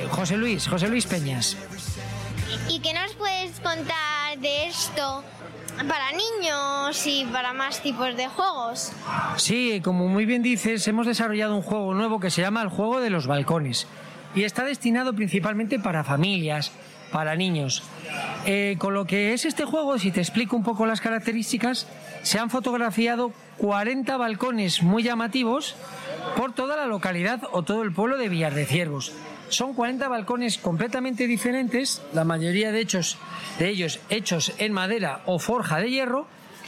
José Luis Peñas. ¿Y qué nos puedes contar de esto para niños y para más tipos de juegos? Sí, como muy bien dices, hemos desarrollado un juego nuevo que se llama el juego de los balcones y está destinado principalmente para familias, para niños. Con lo que es este juego, si te explico un poco las características, se han fotografiado 40 balcones muy llamativos por toda la localidad o todo el pueblo de Villar de Ciervos. Son 40 balcones completamente diferentes, la mayoría de ellos hechos en madera o forja de hierro,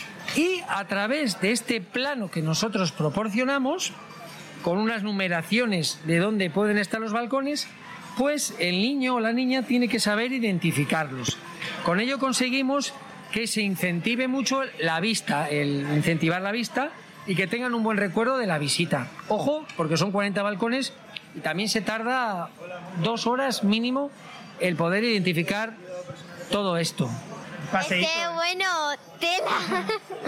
y a través de este plano que nosotros proporcionamos, con unas numeraciones de dónde pueden estar los balcones, pues el niño o la niña tiene que saber identificarlos. Con ello conseguimos que se incentive mucho la vista, el incentivar la vista y que tengan un buen recuerdo de la visita. Ojo, porque son 40 balcones y también se tarda 2 horas mínimo el poder identificar todo esto. Qué bueno, tela.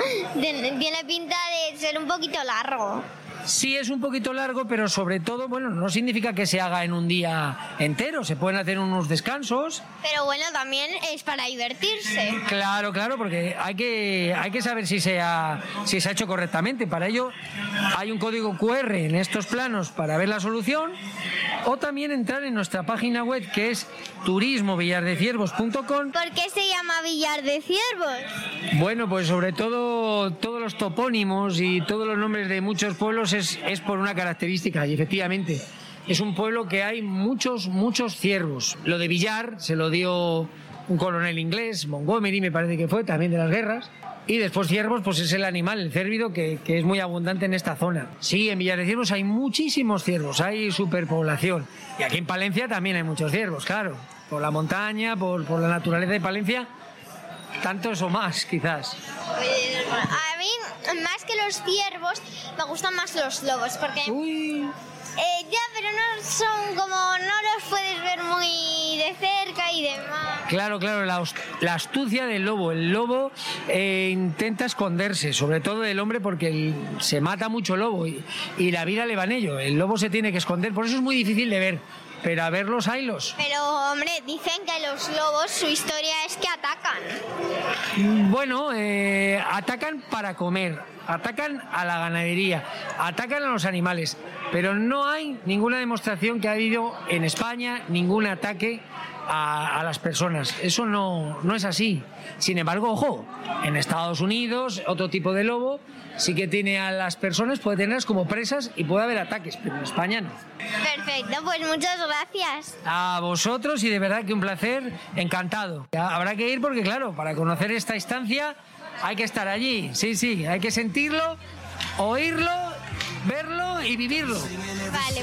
Tiene pinta de ser un poquito largo. Sí, es un poquito largo, pero sobre todo, bueno, no significa que se haga en un día entero, se pueden hacer unos descansos. Pero bueno, también es para divertirse. Claro, porque hay que saber si se ha hecho correctamente. Para ello hay un código QR en estos planos para ver la solución, o también entrar en nuestra página web, que es turismovillardeciervos.com. ¿Por qué se llama Villar de Ciervos? Bueno, pues sobre todo todos los topónimos y todos los nombres de muchos pueblos es por una característica, y efectivamente es un pueblo que hay muchos ciervos. Lo de Villar se lo dio un coronel inglés, Montgomery me parece que fue, también de las guerras. Y después ciervos, pues es el animal, el cérvido, que es muy abundante en esta zona. Sí, en Villar de Ciervos hay muchísimos ciervos, hay superpoblación. Y aquí en Palencia también hay muchos ciervos, claro. Por la montaña, por la naturaleza de Palencia, tantos o más, quizás. A mí, más que los ciervos, me gustan más los lobos, porque... Uy. Ya, pero no son como... no los puedes ver muy de cerca y demás. Claro, la astucia del lobo. El lobo intenta esconderse, sobre todo del hombre, porque se mata mucho lobo y la vida le va en ello. El lobo se tiene que esconder, por eso es muy difícil de ver. Pero a verlos, haylos. Pero, hombre, dicen que los lobos, su historia es que atacan. Bueno, atacan para comer, atacan a la ganadería, atacan a los animales, pero no hay ninguna demostración que ha habido en España ningún ataque a las personas. Eso no es así. Sin embargo, ojo, en Estados Unidos otro tipo de lobo sí que tiene a las personas, puede tenerlas como presas y puede haber ataques, pero en España no. Perfecto, pues muchas gracias. A vosotros, y de verdad que un placer, encantado. Habrá que ir porque, claro, para conocer esta estancia hay que estar allí. Sí, hay que sentirlo, oírlo, verlo y vivirlo. Vale.